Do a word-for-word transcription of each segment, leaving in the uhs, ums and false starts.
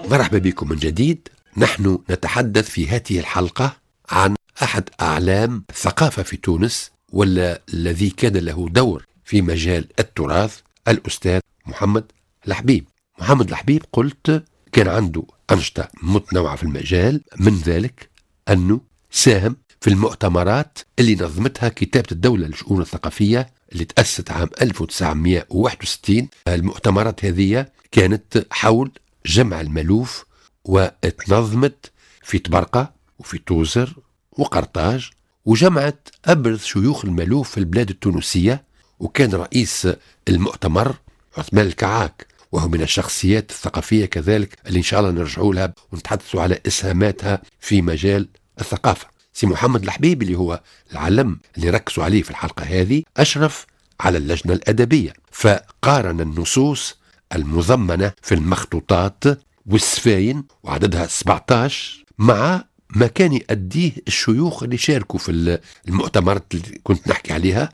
مرحبا بكم من جديد. نحن نتحدث في هذه الحلقة عن أحد أعلام الثقافة في تونس، والذي كان له دور في مجال التراث، الأستاذ محمد الحبيب. محمد الحبيب قلت كان عنده أنشطة متنوعة في المجال، من ذلك أنه ساهم في المؤتمرات اللي نظمتها كتابة الدولة للشؤون الثقافية اللي تأسست عام ألف وتسعمائة وواحد وستين. المؤتمرات هذه كانت حول جمع الملوف، واتنظمت في طبرقة وفي توزر وقرطاج، وجمعت أبرز شيوخ الملوف في البلاد التونسية. وكان رئيس المؤتمر عثمان الكعاك، وهو من الشخصيات الثقافية كذلك اللي إن شاء الله نرجعوا لها ونتحدثوا على إسهاماتها في مجال الثقافة. سي محمد الحبيب اللي هو العلم اللي ركزوا عليه في الحلقة هذه أشرف على اللجنة الأدبية، فقارن النصوص المضمنة في المخطوطات والسفاين وعددها سبعة عشر مع ما كان يؤديه الشيوخ اللي شاركوا في المؤتمرات اللي كنت نحكي عليها،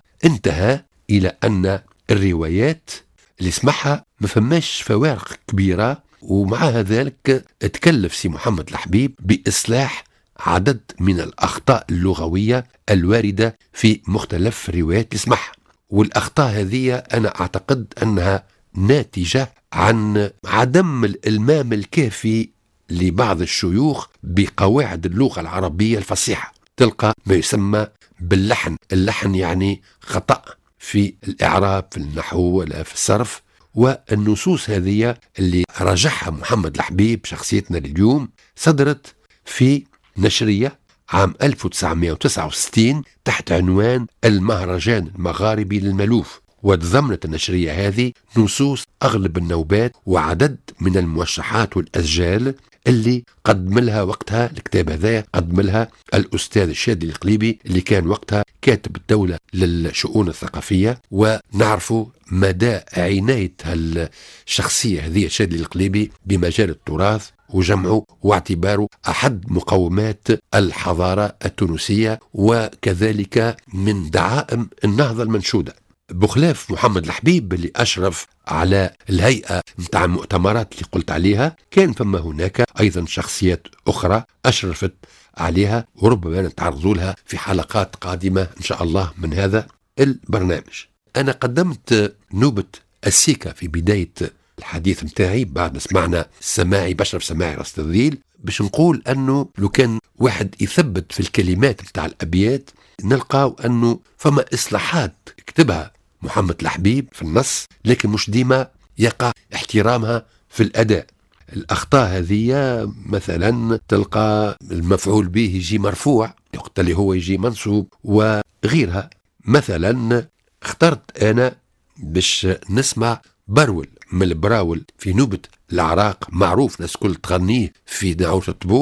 وانتهى إلى أن الروايات اللي سمعها ما فماش فوارق كبيرة. ومع ذلك اتكلف سي محمد الحبيب بإصلاح عدد من الأخطاء اللغوية الواردة في مختلف الروايات اللي سمعها. والأخطاء هذه أنا أعتقد أنها ناتجة عن عدم الإلمام الكافي لبعض الشيوخ بقواعد اللغة العربية الفصيحة. تلقى ما يسمى باللحن، اللحن يعني خطأ في الإعراب، في النحو ولا في الصرف. والنصوص هذه اللي رجحها محمد الحبيب شخصيتنا لليوم صدرت في نشرية عام ألف وتسعمائة وتسعة وستين تحت عنوان المهرجان المغاربي للملوف. وتضمنت النشرية هذه نصوص أغلب النوبات وعدد من الموشحات والأسجال اللي قدم لها وقتها الكتاب هذا، قدم لها الأستاذ الشادي القليبي اللي كان وقتها كاتب الدولة للشؤون الثقافية. ونعرفوا مدى عناية الشخصية هذه الشادي القليبي بمجال التراث وجمعه واعتباره أحد مقومات الحضارة التونسية، وكذلك من دعائم النهضة المنشودة. بخلاف محمد الحبيب اللي أشرف على الهيئة متاع المؤتمرات اللي قلت عليها، كان فما هناك أيضا شخصيات أخرى أشرفت عليها، وربما نتعرضوا لها في حلقات قادمة إن شاء الله من هذا البرنامج. أنا قدمت نوبة السيكا في بداية الحديث متاعي بعد سمعنا سماعي بشرف سماعي راس الذيل، باش نقول أنه لو كان واحد يثبت في الكلمات متاع الأبيات نلقاو أنه فما إصلاحات كتبها محمد الحبيب في النص، لكن مش ديما يقع احترامها في الأداء. الأخطاء هذه مثلا تلقى المفعول به يجي مرفوع وقت اللي هو يجي منصوب وغيرها. مثلا اخترت أنا باش نسمع برول من البراول في نوبة العراق، معروف ناس كل تغنيه في دعوة الطبوع.